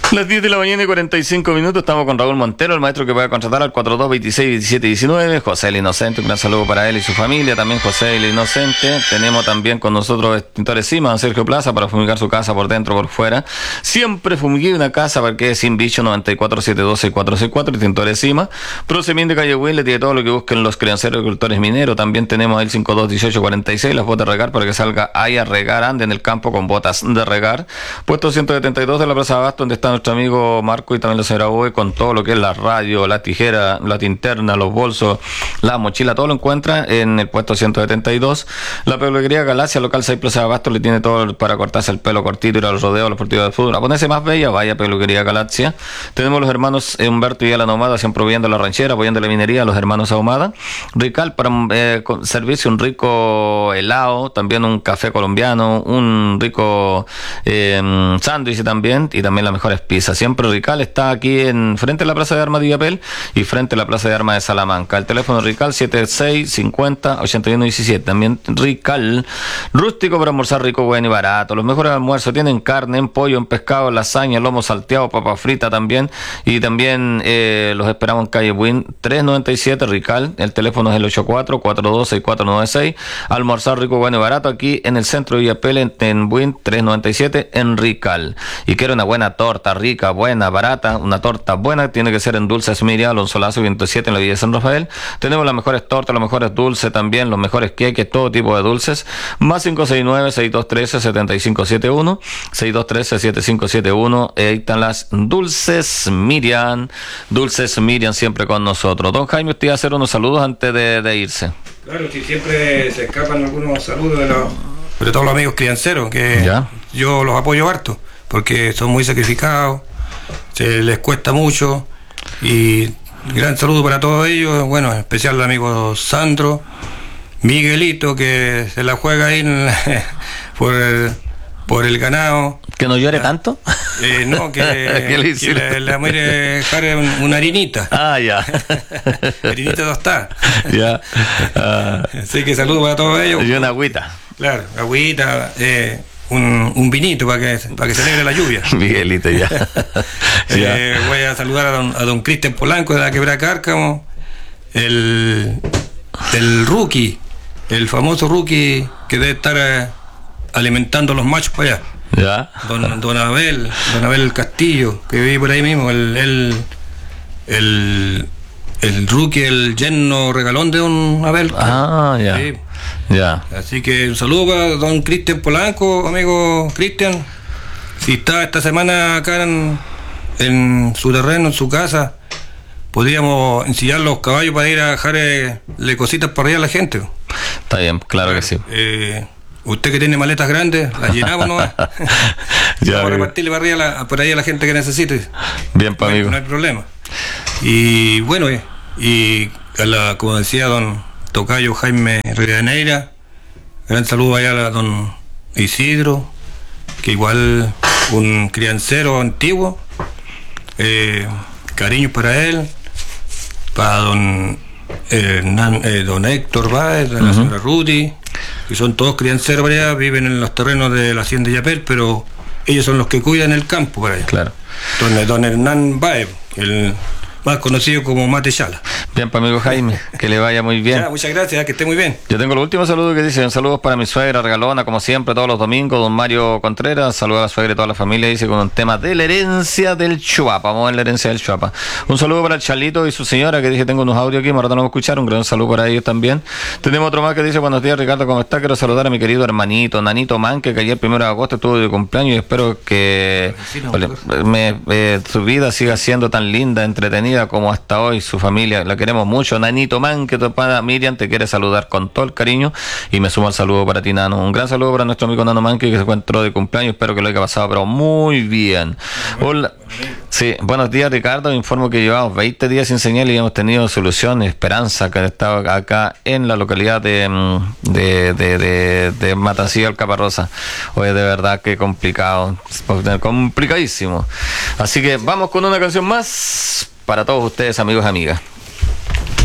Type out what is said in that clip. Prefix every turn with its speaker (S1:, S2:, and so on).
S1: Las 10 de la mañana y 45 minutos, estamos con Raúl Montero, el maestro que puede contratar al 42261719, José el Inocente, un gran saludo para él y su familia, también José el Inocente. Tenemos también con nosotros Extintores Cima, Sergio Plaza, para fumigar su casa por dentro, por fuera. Siempre fumigué una casa para que sin bicho. 94726464, Extintores Cima. Prosemín de Calle Huil, le tiene todo lo que busquen los crianceros y agricultores mineros. También tenemos el 521846, las botas de regar para que salga ahí a regar, ande en el campo con botas de regar. Puesto 172 de la Plaza Abasto, donde está nuestro amigo Marco y también la señora Boe, con todo lo que es la radio, la tijera, la linterna, los bolsos, la mochila, todo lo encuentra en el puesto 172. La peluquería Galaxia, local 6 Plaza Abasto, le tiene todo para cortarse el pelo cortito, ir a los rodeos, los partidos de fútbol, a ponerse más bella, vaya a peluquería Galaxia. Tenemos los hermanos Humberto y Alan Ahumada, siempre proviendo la ranchera, apoyando la minería, los hermanos Ahumada. Rical, para servirse un rico helado, también un café colombiano, un rico sándwich también, y también las mejores pizzas. Siempre Rical está aquí en frente a la Plaza de Armas de Villapel y frente a la Plaza de Armas de Salamanca. El teléfono Rical 7650-8117. También Rical, rústico para almorzar rico, bueno y barato. Los mejores almuerzos tienen carne, en pollo, en pescado, lasaña, lomo salteado, papa frita también. Y también los esperamos en calle Buin 397 Rical. El teléfono es el 84-426496. Almorzar rico, bueno y barato aquí en el centro de Villapel, en Buin 397 en Rical. Y quiero una buena torta rica, buena, barata, una torta buena, tiene que ser en Dulces Miriam, Alonso Lazo 107 en la Villa de San Rafael. Tenemos las mejores tortas, los mejores dulces también, los mejores queques, todo tipo de dulces. Más 569-6213-7571, 6213-7571, ahí están las Dulces Miriam siempre con nosotros. Don Jaime, usted iba a hacer unos saludos antes de irse.
S2: Claro, que siempre se escapan algunos saludos de todos los amigos crianceros, que ¿ya? Yo los apoyo harto, porque son muy sacrificados, se les cuesta mucho, y gran saludo para todos ellos, bueno, en especial al amigo Sandro, Miguelito, que se la juega ahí por el ganado.
S1: ¿Que no llore tanto?
S2: No, que le muere dejar una harinita.
S1: Ah, ya.
S2: Harinita tostada.
S1: Ya.
S2: Así que saludos para todos ellos.
S1: Y una agüita.
S2: Claro, agüita, un vinito para que celebre la lluvia.
S1: Miguelito, ya.
S2: Voy a saludar a don Cristian Polanco de la Quebrada Cárcamo, el rookie, el famoso rookie que debe estar alimentando a los machos para allá.
S1: Ya.
S2: Don Abel Castillo, que vive por ahí mismo, el rookie, el yerno regalón de don Abel.
S1: Ah, ya.
S2: Sí.
S1: Ya.
S2: Así que un saludo para don Cristian Polanco, amigo Cristian. Si está esta semana acá en su terreno, en su casa, podríamos ensillar los caballos para ir a dejarle cositas para arriba a la gente.
S1: Está bien, claro que sí.
S2: Usted que tiene maletas grandes, las llenamos nomás. Vamos a repartirle para arriba por ahí a la gente que necesite.
S1: Bien, para amigo.
S2: No hay problema. Y bueno, como decía don tocayo Jaime Rivadeneira, gran saludo allá a don Isidro, que igual un criancero antiguo, cariño para él, para don Héctor Báez, la señora Rudy, que son todos crianceros para allá, viven en los terrenos de la hacienda Yapel, pero ellos son los que cuidan el campo para allá.
S1: Claro.
S2: Don Hernán Báez, el más conocido como Mate Chala.
S1: Bien, para amigo Jaime, que le vaya muy bien.
S2: Ya, muchas gracias, que esté muy bien.
S1: Yo tengo los últimos saludos que dicen: saludos para mi suegra regalona, como siempre, todos los domingos, don Mario Contreras. Saludos a la suegra y toda la familia, dice, con un tema de la herencia del Chuapa. Vamos a ver la herencia del Chuapa. Un saludo para el Chalito y su señora, que dije, tengo unos audios aquí, ahora no me escucharon. Un gran saludo para ellos también. Tenemos otro más que dice: buenos días, Ricardo, ¿cómo está? Quiero saludar a mi querido hermanito, Nanito Manque, que ayer 1 de agosto estuvo de cumpleaños, y espero que su vida siga siendo tan linda, entretenida como hasta hoy. Su familia, la queremos mucho. Nanito Man, que tu pana Miriam te quiere saludar con todo el cariño, y me sumo al saludo para ti, Nano. Un gran saludo para nuestro amigo Nano Man, que se encontró de cumpleaños, espero que lo haya pasado pero muy bien. Hola. Sí, buenos días, Ricardo. Informo que llevamos 20 días sin señal y hemos tenido solución y esperanza, que estaba acá en la localidad de Matancillo, Alcaparrosa. Oye, de verdad que complicado, complicadísimo. Así que vamos con una canción más para todos ustedes, amigos y amigas.